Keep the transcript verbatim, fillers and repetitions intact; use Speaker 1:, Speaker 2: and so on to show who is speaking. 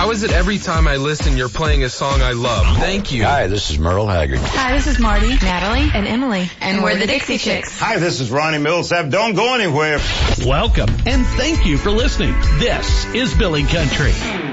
Speaker 1: How is it every time I listen you're playing a song I love? Thank you.
Speaker 2: Hi, this is Merle Haggard.
Speaker 3: Hi, this is Marty, Natalie, and Emily. And, and we're, we're the Dixie Chicks.
Speaker 4: Hi, this is Ronnie Millsap. Don't go anywhere.
Speaker 5: Welcome, and thank you for listening. This is Billy Country.